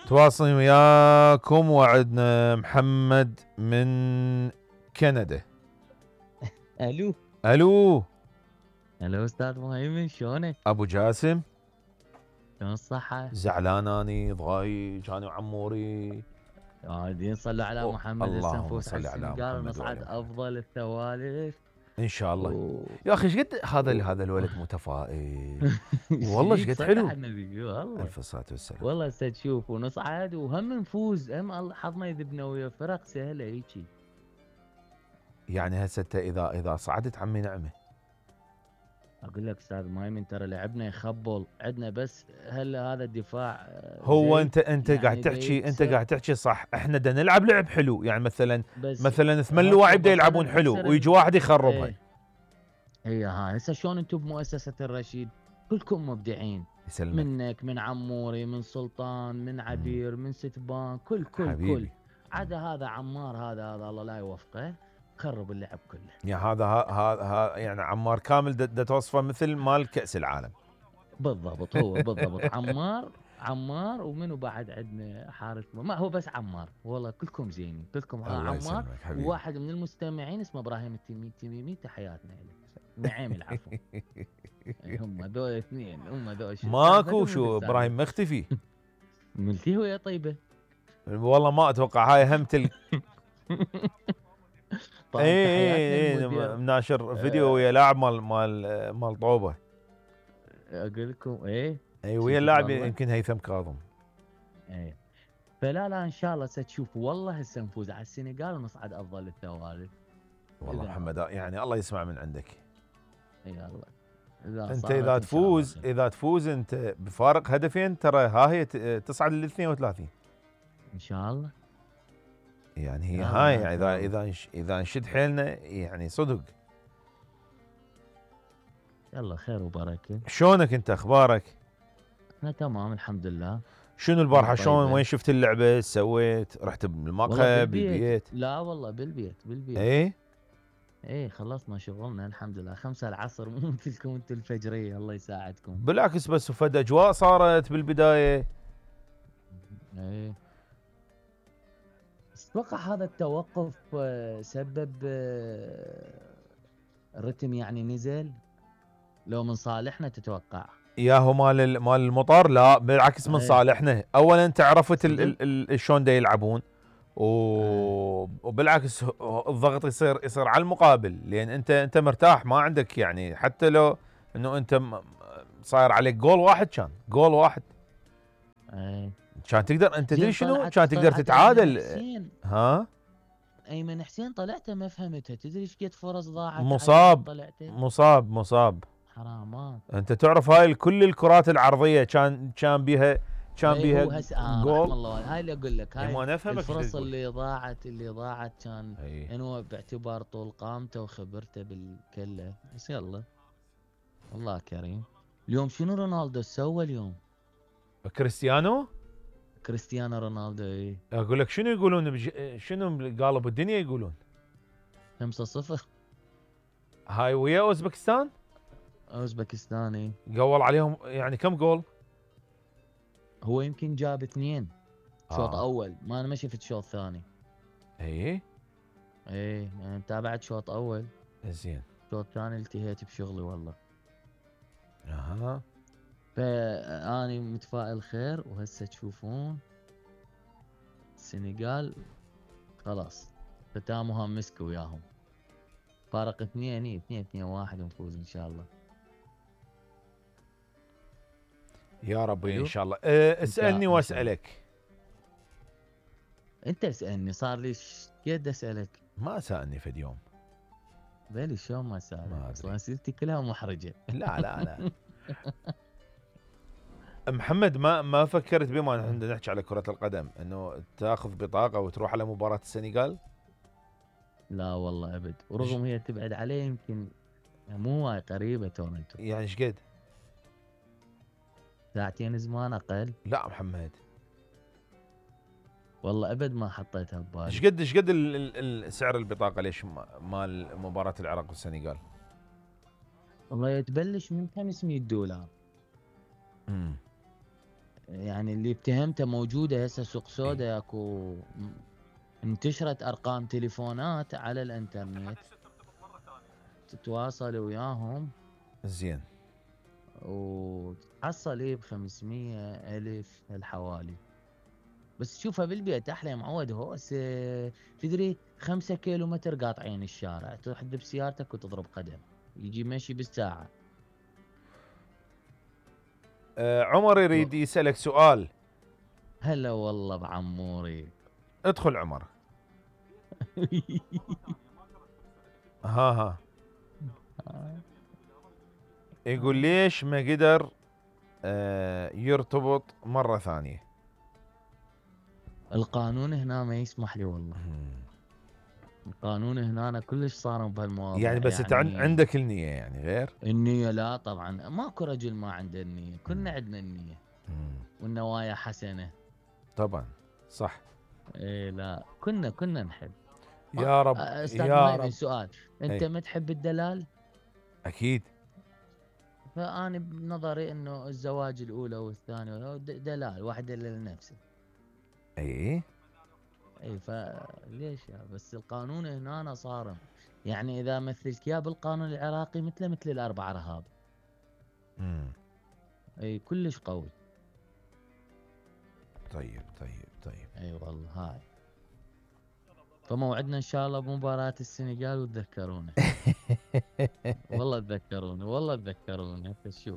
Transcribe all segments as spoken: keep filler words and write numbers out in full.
تواصلين وياكم وعدنا محمد من كندا. الو الو الو استاذ مهيمن، شلونك؟ ابو جاسم، شلون الصحة؟ زعلان اني ضايج انا وعموري. قاعدين صلوا على أوه. محمد، هسه اللهم نفوز على صل على السنغال محمد وعلى ونصعد محمد افضل الثوالث. ان شاء الله. و... يا اخي ايش قد هذا و... هذا الولد متفائل والله، ايش قد صلى حلو. على النبي والله. الف صلاه والسلام. والله هسه تشوف ونصعد وهم نفوز، هم الله حظنا يذبنا ويا فرق سهلة هيجي. يعني هسه انت اذا اذا صعدت عمي نعمه. اقول لك استاذ مهيمن، ترى لعبنا يخبل عندنا، بس هل هذا الدفاع هو زي انت انت يعني قاعد تحكي انت يكسر، قاعد تحكي صح. احنا بدنا نلعب لعب حلو، يعني مثلا بس مثلا ثمان هسه لاعب بدا بطلنا يلعبون حلو نكسر ويجي ال... واحد يخربها. ايه هي ها هسه شلون انتم بمؤسسة الرشيد كلكم مبدعين، يسلمك منك من عموري من سلطان من عبير من ستبان، كل كل حبيبي. كل عدا هذا عمار، هذا هذا الله لا يوفقه، خرب اللعب كله. يا هذا هذا يعني عمار كامل دا توصفه مثل مال كأس العالم. بالضبط، هو بالضبط عمار عمار ومنو بعد عندنا حارس، ما هو بس عمار، والله كلكم زينين كلكم. ها الله عمار يسلمك حبيبي. وواحد من المستمعين اسمه ابراهيم التميمي، التميمي تحياتنا له، نعيم العفو. هم ذول اثنين، هم ذول شو ماكو شو ابراهيم مختفي. ملتي هو يا طيبه. والله ما اتوقع هاي هم تل طبعا اي تحياتنا اي المدير. مناشر فيديو أه ويا لاعب مال مال مال طوبه. اقول لكم ايه اي ويا شفت اللاعب والله. يمكن هيثم كاظم. ايه فلا لا ان شاء الله ستشوف، والله هسه نفوز على السنغال ونصعد افضل الثوالث. والله محمد يعني الله يسمع من عندك. اي الله. إذا انت صارت اذا إن شاء الله تفوز خير. اذا تفوز انت بفارق هدفين ترى ها هي تصعد لل اثنين وثلاثين ان شاء الله. يعني هي يلا هاي لا يعني اذا تمام. اذا نش- اذا نشد حيلنا يعني صدق. يلا خير وبركه. شلونك انت اخبارك؟ انا تمام الحمد لله. شنو البارحه شلون طيبة. وين شفت اللعبه سويت رحت والله بالمقهى بالبيت. بالبيت؟ لا والله بالبيت بالبيت. ايه ايه خلصنا شغلنا الحمد لله، خمسة العصر مو مثلكم انتم الفجرية، الله يساعدكم. بالعكس بس فد اجواء صارت بالبدايه. ايه اتوقع هذا التوقف آه، سبب آه، الرتم يعني نزل، لو من صالحنا تتوقع؟ ياهو مال ال- مال المطار لا بالعكس من ايه صالحنا. اولا انت عرفت ال- صدق. ال- ال- شلون دا يلعبون و... ايه وبالعكس ه- الضغط يصير يصير على المقابل، لان انت انت مرتاح ما عندك يعني حتى لو انه انت م- صاير عليك جول واحد، كان جول واحد ايه كان تقدر انت تدري زين شنو طلعت كان تقدر طلعت ايمن تتعادل. حسين. ها ايمن حسين طلعته ما فهمتها، تدري ايش قد فرص ضاعت على مصاب طلعته؟ مصاب مصاب. حرامات. انت تعرف هاي كل الكرات العرضيه كان كان بيها كان اي بيها هو هسه آه رحم جول. الله، هاي اللي اقول لك، يعني هاي ما نفهمك ايش الفرص تقول. اللي ضاعت اللي ضاعت كان اي انه باعتبار طول قامته وخبرته بالكله، بس يلا الله كريم. اليوم شنو رونالدو سوى اليوم؟ كريستيانو كريستيانو رونالدو اي اقول لك شنو يقولون بج... شنو قالوا بالدنيا يقولون خمسة صفر. هاي ويا اوزبكستان اوزبكستاني. قول عليهم يعني كم جول؟ هو يمكن جاب اثنين شوط آه. اول، ما انا ما شفت شوط ثاني. اي ايه يعني تابعت شوط اول، زين. شوط ثاني التهيت بشغلي والله. اها فاني متفائل خير، وهسه تشوفون السنغال خلاص ختامها مسك وياهم، فارق اثنين اثنين اثنين واحد ونفوز ان شاء الله. يا ربي أيوه. ان شاء الله. أه اسالني إن شاء واسالك. انت اسالني، صار لي قد اسالك. ما سالني فد يوم. بالي شلون ما ما اسالك، أدري. اصلا اسئلتي كلها محرجه. لا لا لا محمد ما ما فكرت بما نحن نحكي على كرة القدم انه تاخذ بطاقة وتروح على مباراة السنغال؟ لا والله ابد، ورغم هي تبعد عليه يمكن مو وايد قريبه تورنتو، يعني ايش قد؟ ساعتين زمان اقل. لا محمد والله ابد ما حطيتها ببالي. ايش قد ايش قد ال- ال- ال- سعر البطاقة ليش ما- مال مباراة العراق والسنغال؟ والله تبلش من خمسمية دولار. امم يعني اللي اتهمته موجوده هسه سوق سودا، اكو انتشرت ارقام تليفونات على الانترنت تتواصل وياهم زين. وتحصل ايه بخمسمية الف الحوالي. بس تشوفها بالبيت احلى يا معود. هوس تدري خمسة كيلو متر قاطعين الشارع، تحذف سيارتك وتضرب قدم، يجي ماشي بالساعة. آه عمر يريد يسألك سؤال. هلا والله بعموري. ادخل عمر. ها ها. يقول ليش ما قدر آه يرتبط مرة ثانية؟ القانون هنا ما يسمح لي والله. القانون هنا أنا كلش صارم بهالمواضيع. يعني بس يعني انت عندك النية يعني غير النية؟ لا طبعا ماكو رجل ما عنده النية، كلنا مم. عندنا النية مم. والنوايا حسنة. طبعا صح. ايه لا كنا كنا نحب. يا رب استاذ يا مهيمن رب. سؤال، انت اي ما تحب الدلال؟ اكيد. فأنا بنظري انه الزواج الاولى والثانية د- دلال، واحد دلال نفسه. اي اي فليش يا بس القانون هنا أنا صارم. يعني اذا مثلت يا بالقانون العراقي مثله مثل الاربع رهاب. مم. اي كلش قوي. طيب طيب طيب. اي والله هاي. فموعدنا ان شاء الله بمباراة السنغال وتذكرونا. والله تذكروني، والله تذكروني انت شوف.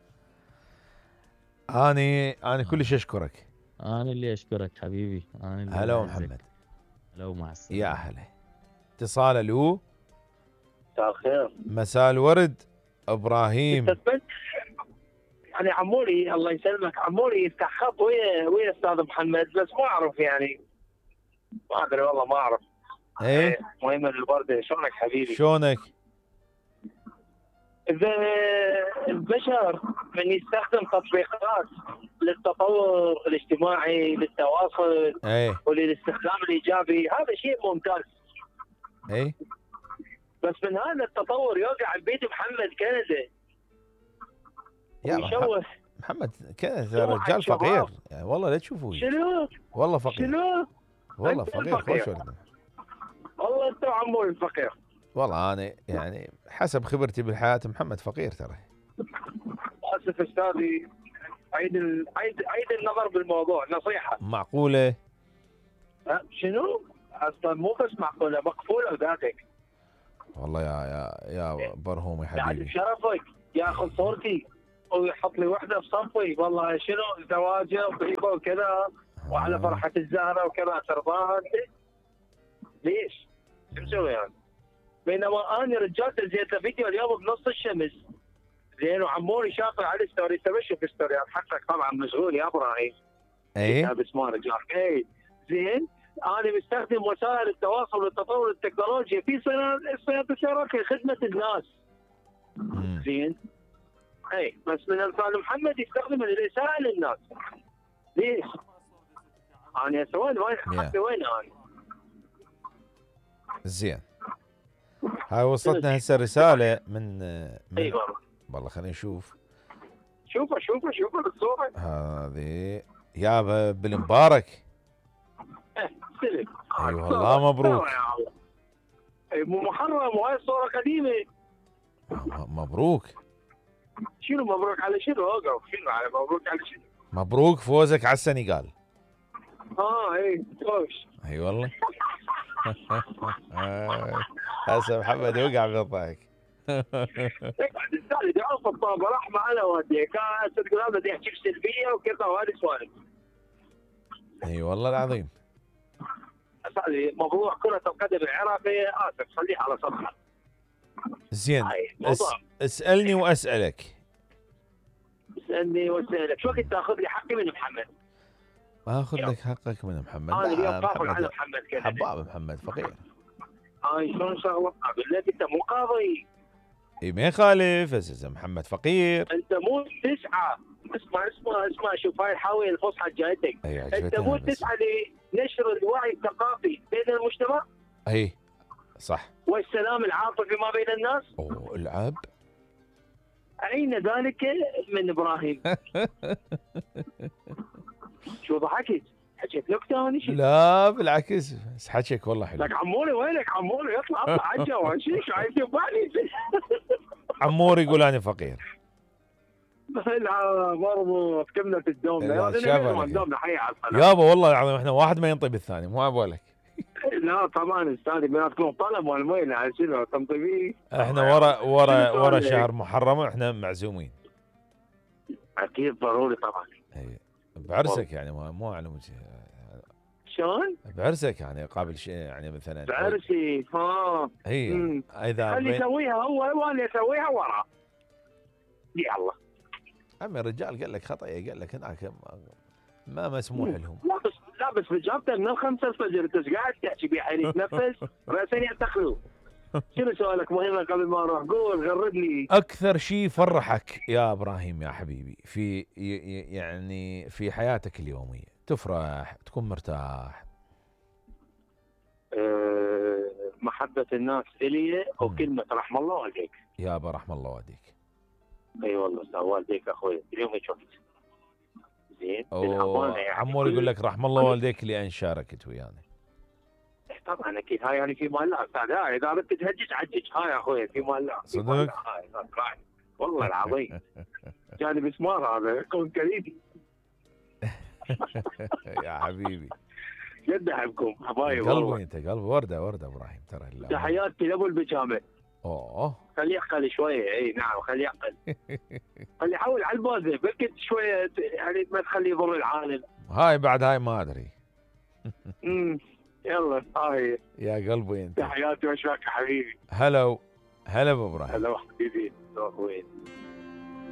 اني انا كلش آه. اشكرك. انا اللي اشكرك حبيبي، انا اللي هلا اعزك. محمد. لو مع يا السلامة. هلا. اتصال الو. مساء الخير. مساء الورد ابراهيم. استاذ يعني عموري الله يسلمك، عموري يفتح خط ويا ويا استاذ محمد، بس ما اعرف يعني ما ادري والله ما اعرف. ايه مهمة البردة، شلونك حبيبي؟ شلونك؟ اذا البشر من يستخدم تطبيقات للتطور الاجتماعي للتواصل ايه وللاستخدام الايجابي هذا شيء ممتاز. ايه بس من هذا التطور يوقع ببيت محمد كندا يا ويشوه. محمد كذا سمعة رجال شباب. فقير يعني والله لا تشوفوه. شنو؟ والله فقير. شنو؟ والله أنت فقير الفقير. خوش ورد. والله انت عمور الفقير. والله انا يعني حسب خبرتي بالحياه محمد فقير ترى. اسف استاذي، عيد ال... عيد عيد النظر بالموضوع، نصيحه. معقوله؟ أه شنو؟ اصلا مو بس معقوله، مقفوله ذاتك. والله يا يا يا برهوم يا بعد حبيبي. بشرفك ياخذ صورتي ويحط لي وحده بصفي، والله شنو زواجه وطيبه وكذا وعلى آه. فرحه الزهره وكذا، ترضاها انت؟ ليش؟ شو مسوي انا؟ بينما انا رجال نزلت له فيديو اليوم بنص الشمس زين، وعموري شافه على الستوري. انت بس شوف ستوريات حقك طبعا مشغول يا ابراهيم. ايه بس ما رجال. اي زين، انا مستخدم وسائل التواصل والتطور التكنولوجي في صيانه السيارات لخدمه الناس. مم. زين. اي بس من امثال محمد يستخدم لاساءه للناس. ليش؟ انا هسه وين وين حقي وين انا؟ زين. هاي وصلتنا هسه رساله من من اي والله. والله خلينا نشوف. شوفه شوفه شوفه بالصوره. هذه يابا بالمبارك. ايه سلم. اي والله مبروك. يا الله. اي مو محرم وهاي الصوره قديمه. م- مبروك. شنو مبروك على شنو؟ اوقف شنو على مبروك على شنو؟ مبروك فوزك على السنغال. اه اي توش. اي والله. هسه محمد وقع بالضحك. يقعد الثاني يعرف الطابه رحمه على والديه، كان صدق هذا بده يحكي بسلبيه وكذا وهذه سوالف. اي والله العظيم. هذه موضوع كره القدم العراقيه، اسف خليه على صفحه. زين هاي اس... موضوع. اسالني واسالك. اسالني واسالك، شو وقت تاخذ لي حقي من محمد؟ ما اخذ لك حقك من محمد. انا اليوم لا، قافل على محمد محمد كذا. حباب محمد فقير. هاي شلون شغله؟ اقول لك انت مو قاضي. اي ما يخالف بس محمد فقير. انت مو تسعى. اسمع اسمع اسمع شوف هاي الحاويه الفصحى جايتك. اي انت عجبتني مو بس. تسعى لنشر الوعي الثقافي بين المجتمع اي صح. والسلام العاطفي ما بين الناس. اوه العب. أين ذلك من إبراهيم؟ شو ضحكت؟ حكيت نكته انا شيء. لا بالعكس بس حكيك والله حلو. لك عموري وينك عموري اطلع اطلع عجا شيء عايز يبالي. عمور يقول انا فقير. لا مربوط كملة الدوم. لا، لا شابه لك. الدوم حي على الصلاة. يابا والله العظيم احنا واحد ما ينطي بالثاني مو عبالك. لا طبعا استاذي بيناتكم طلب والمين على شنو تنطي. احنا ورا ورا ورا شهر محرم احنا معزومين. اكيد ضروري طبعا. اي بعرسك يعني مو مو على وجه. شلون؟ بعرسك يعني قابل شيء يعني مثلا. بعرسي ها. اي اذا خلي بين... يسويها هو وانا اسويها ورا. يلا. عمي الرجال قال لك خطأ قال لك هناك ما مسموح لهم. لا بس لا بس رجعتك من خمسة الفجر انت ايش قاعد تحكي بيه حيل يتنفس راسين يعتقلوا. شنو سؤالك مهمه قبل ما اروح؟ قول غرد لي. اكثر شيء فرحك يا ابراهيم يا حبيبي في ي- ي- يعني في حياتك اليوميه تفرح تكون مرتاح. أه محبه الناس الي وكلمه رحم الله والديك. يا ابا رحم الله والديك. اي والله استاذ والديك اخوي اليوم شفت زين أوه يعني عمور يقول لك رحم الله والديك لان شاركت ويانا. طبعا اكيد هاي يعني في مال الله استاذ. هاي اذا بدك تهجج عجج هاي يا اخوي في مال الله. صدق؟ هاي راعي والله العظيم. جانب اسمار هذا يكون كريدي. يا حبيبي جد احبكم حبايب قلبي والله. انت قلبي ورده ورده ابراهيم ترى. تحياتي لابو البجامه. اوه خليه يعقل شويه. اي نعم خليه يعقل. خليه يحاول على البوزه بلكت شويه يعني ما تخليه يضر العالم. هاي بعد هاي ما ادري. امم يلا هاي يا قلبي انت. تحياتي واشواك حبيبي. هلا هلا ابو ابراهيم. هلا حبيبي وين